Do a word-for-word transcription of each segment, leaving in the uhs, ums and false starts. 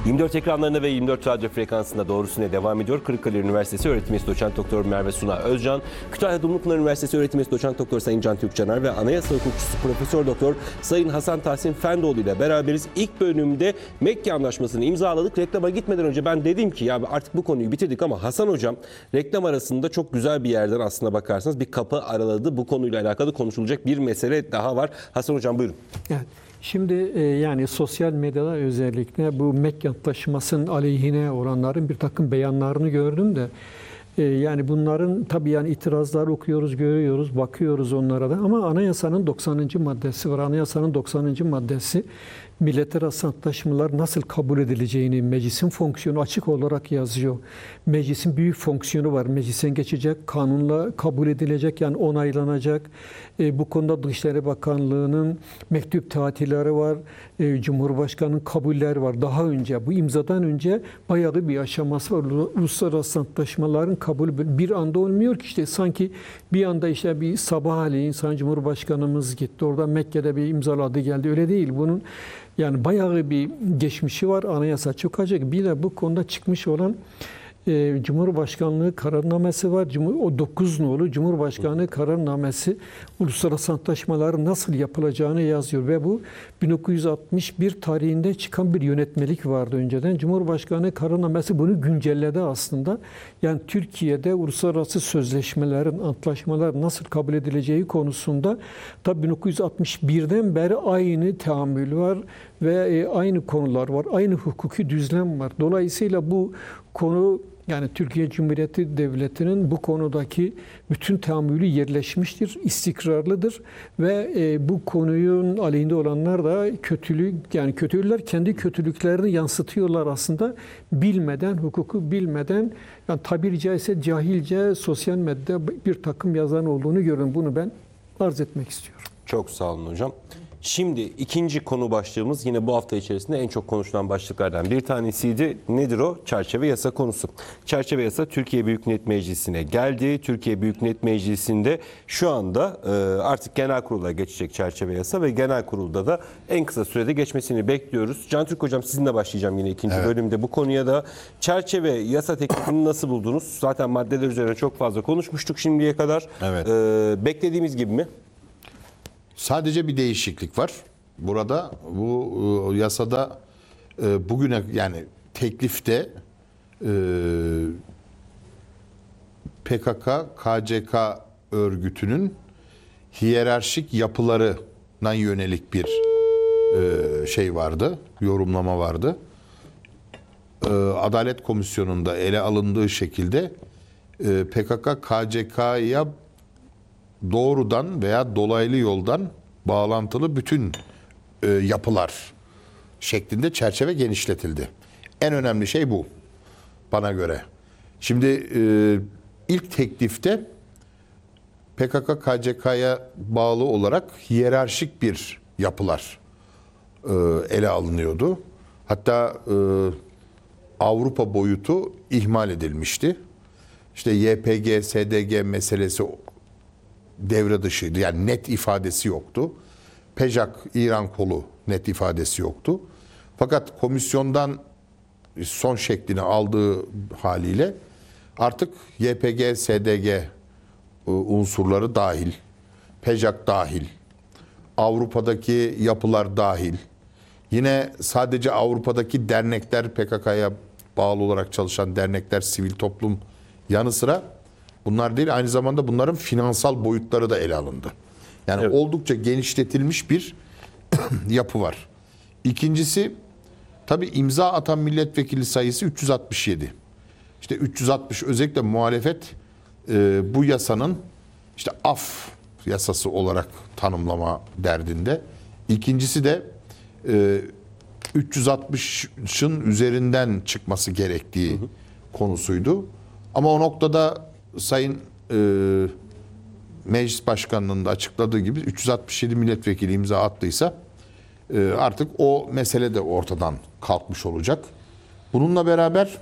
yirmi dört ekranlarında ve yirmi dört radyo frekansında doğrusuna devam ediyor. Kırıkkale Üniversitesi öğretim üyesi doçent doktor Merve Suna Özcan, Kütahya Dumlupınar Üniversitesi öğretim üyesi doçent doktor Sayın Can Türkcaner ve anayasa hukukçusu Profesör Doktor Sayın Hasan Tahsin Fendoğlu ile beraberiz. İlk bölümde Mekke Anlaşması'nı imzaladık. Reklama gitmeden önce ben dedim ki ya artık bu konuyu bitirdik ama Hasan Hocam reklam arasında çok güzel bir yerden aslına bakarsanız bir kapı araladı. Bu konuyla alakalı konuşulacak bir mesele daha var. Hasan Hocam buyurun. Evet. Şimdi e, yani sosyal medyada özellikle bu Mekke Antlaşması'nın aleyhine olanların bir takım beyanlarını gördüm de e, yani bunların tabii yani itirazları okuyoruz, görüyoruz, bakıyoruz onlara da ama anayasanın doksanıncı maddesi var. Anayasanın doksanıncı maddesi milletler arası antlaşmalar nasıl kabul edileceğini, meclisin fonksiyonu açık olarak yazıyor. Meclisin büyük fonksiyonu var. Meclisten geçecek, kanunla kabul edilecek yani onaylanacak. E, bu konuda Dışişleri Bakanlığı'nın mektup tatilleri var. E, Cumhurbaşkanı'nın kabulleri var. Daha önce, bu imzadan önce bayağı bir aşaması var. Uluslararası antlaşmaların kabulü bir anda olmuyor ki işte sanki bir anda işte bir sabahleyin Sayın Cumhurbaşkanımız gitti. Orada Mekke'de bir imzaladı geldi. Öyle değil. Bunun yani bayağı bir geçmişi var. Anayasa çok açık. Bir de bu konuda çıkmış olan e, Cumhurbaşkanlığı kararnamesi var. Cumhur, o dokuz nolu Cumhurbaşkanlığı kararnamesi uluslararası antlaşmaların nasıl yapılacağını yazıyor. Ve bu bin dokuz yüz altmış bir tarihinde çıkan bir yönetmelik vardı önceden. Cumhurbaşkanlığı kararnamesi bunu güncelledi aslında. Yani Türkiye'de uluslararası sözleşmelerin, antlaşmalar nasıl kabul edileceği konusunda tabii bin dokuz yüz altmış birden beri aynı teamül var ve aynı konular var, aynı hukuki düzlem var. Dolayısıyla bu konu yani Türkiye Cumhuriyeti Devleti'nin bu konudaki bütün teamülü yerleşmiştir, istikrarlıdır ve e, bu konunun aleyhinde olanlar da kötülük yani kötüler kendi kötülüklerini yansıtıyorlar aslında bilmeden, hukuku bilmeden yani tabiri caizse cahilce sosyal medyada bir takım yazan olduğunu görün. Bunu ben arz etmek istiyorum. Çok sağ olun hocam. Şimdi ikinci konu başlığımız yine bu hafta içerisinde en çok konuşulan başlıklardan bir tanesiydi. Nedir o? Çerçeve yasa konusu. Çerçeve yasa Türkiye Büyük Millet Meclisi'ne geldi. Türkiye Büyük Millet Meclisi'nde şu anda artık genel kurula geçecek çerçeve yasa ve genel kurulda da en kısa sürede geçmesini bekliyoruz. Can Türk Hocam sizinle başlayacağım yine ikinci evet. bölümde. Bu konuya da çerçeve yasa teklifini nasıl buldunuz? Zaten maddeler üzerine çok fazla konuşmuştuk şimdiye kadar. Evet. Ee, beklediğimiz gibi mi? Sadece bir değişiklik var. Burada bu yasada bugüne yani teklifte P K K K C K örgütünün hiyerarşik yapılarına yönelik bir şey vardı, yorumlama vardı. Adalet Komisyonu'nda ele alındığı şekilde P K K K C K'ya doğrudan veya dolaylı yoldan bağlantılı bütün e, yapılar şeklinde çerçeve genişletildi. En önemli şey bu bana göre. Şimdi e, ilk teklifte P K K K C K'ya bağlı olarak hiyerarşik bir yapılar e, ele alınıyordu. Hatta e, Avrupa boyutu ihmal edilmişti. İşte Y P G, S D G meselesi devre dışıydı. Yani net ifadesi yoktu. PEJAK, İran kolu net ifadesi yoktu. Fakat komisyondan son şeklini aldığı haliyle artık Y P G, S D G unsurları dahil, PEJAK dahil, Avrupa'daki yapılar dahil, yine sadece Avrupa'daki dernekler, P K K'ya bağlı olarak çalışan dernekler, sivil toplum yanı sıra bunlar değil, aynı zamanda bunların finansal boyutları da ele alındı. Yani evet. oldukça genişletilmiş bir yapı var. İkincisi, tabii imza atan milletvekili sayısı üç yüz altmış yedi. İşte üç yüz altmış özellikle muhalefet e, bu yasanın işte af yasası olarak tanımlama derdinde. İkincisi de e, üç yüz altmışın üzerinden çıkması gerektiği hı hı. konusuydu. Ama o noktada Sayın e, Meclis Başkanlığı'nın da açıkladığı gibi üç yüz altmış yedi milletvekili imza attıysa e, artık o mesele de ortadan kalkmış olacak. Bununla beraber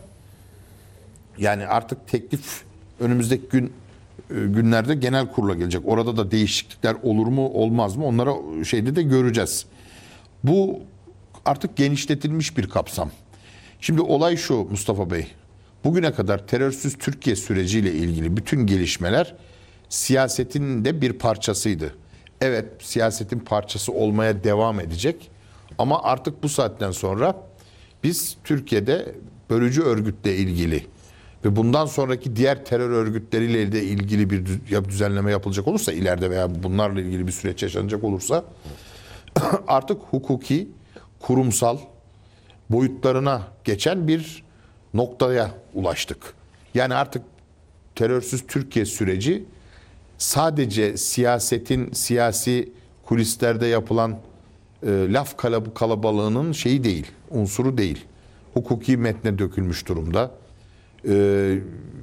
yani artık teklif önümüzdeki gün e, günlerde genel kurula gelecek. Orada da değişiklikler olur mu olmaz mı onlara şeyde de göreceğiz. Bu artık genişletilmiş bir kapsam. Şimdi olay şu Mustafa Bey. Bugüne kadar terörsüz Türkiye süreciyle ilgili bütün gelişmeler siyasetin de bir parçasıydı. Evet, siyasetin parçası olmaya devam edecek. Ama artık bu saatten sonra biz Türkiye'de bölücü örgütle ilgili ve bundan sonraki diğer terör örgütleriyle de ilgili bir düzenleme yapılacak olursa ileride veya bunlarla ilgili bir süreç yaşanacak olursa artık hukuki, kurumsal boyutlarına geçen bir noktaya ulaştık. Yani artık terörsüz Türkiye süreci sadece siyasetin, siyasi kulislerde yapılan e, laf kalab- kalabalığının şeyi değil, unsuru değil. Hukuki metne dökülmüş durumda. E,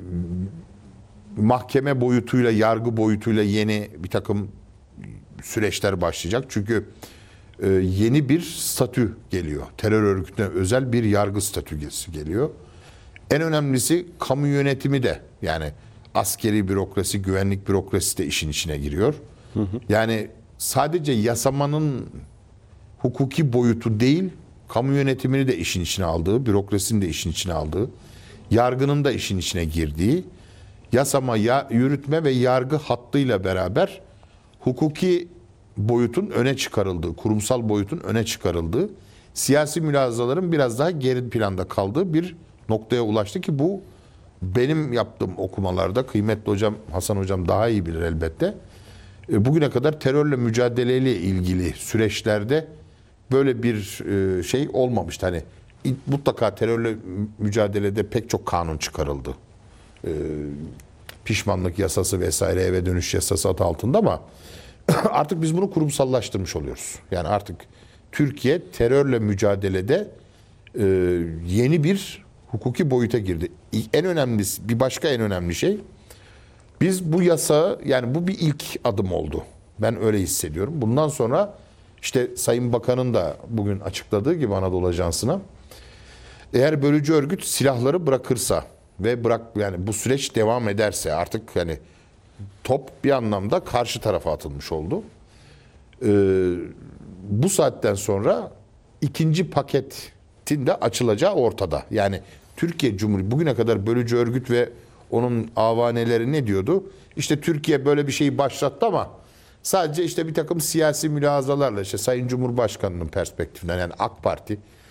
mahkeme boyutuyla, yargı boyutuyla yeni bir takım süreçler başlayacak. Çünkü e, yeni bir statü geliyor. Terör örgütüne özel bir yargı statüsü geliyor. En önemlisi kamu yönetimi de, yani askeri bürokrasi, güvenlik bürokrasi de işin içine giriyor. Hı hı. Yani sadece yasamanın hukuki boyutu değil, kamu yönetimini de işin içine aldığı, bürokrasinin de işin içine aldığı, yargının da işin içine girdiği, yasama, ya, yürütme ve yargı hattıyla beraber hukuki boyutun öne çıkarıldığı, kurumsal boyutun öne çıkarıldığı, siyasi mülazaların biraz daha geri planda kaldığı bir noktaya ulaştı ki bu benim yaptığım okumalarda, kıymetli hocam Hasan hocam daha iyi bilir elbette. Bugüne kadar terörle mücadeleyle ilgili süreçlerde böyle bir şey olmamıştı. Hani mutlaka terörle mücadelede pek çok kanun çıkarıldı. Pişmanlık yasası vesaire, eve dönüş yasası adı altında, ama artık biz bunu kurumsallaştırmış oluyoruz. Yani artık Türkiye terörle mücadelede yeni bir hukuki boyuta girdi. En önemlisi, bir başka en önemli şey, biz bu yasa, yani bu bir ilk adım oldu. Ben öyle hissediyorum. Bundan sonra işte Sayın Bakan'ın da bugün açıkladığı gibi Anadolu Ajansı'na, eğer bölücü örgüt silahları bırakırsa ve bırak yani bu süreç devam ederse, artık yani top bir anlamda karşı tarafa atılmış oldu. Ee, bu saatten sonra ikinci paketin de açılacağı ortada. Yani Türkiye Cumhuriyeti bugüne kadar bölücü örgüt ve onun avaneleri ne diyordu? İşte Türkiye böyle bir şeyi başlattı ama sadece işte bir takım siyasi mülazalarla, işte Sayın Cumhurbaşkanı'nın perspektifinden, yani AK Parti